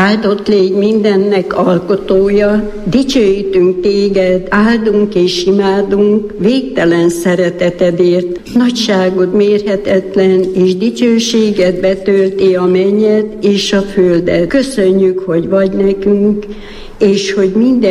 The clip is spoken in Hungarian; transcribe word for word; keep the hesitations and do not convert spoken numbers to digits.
Áldott légy mindennek alkotója, dicsőítünk téged, áldunk és imádunk, végtelen szeretetedért. Nagyságod mérhetetlen, és dicsőséged betölti a mennyet és a földet. Köszönjük, hogy vagy nekünk, és hogy minden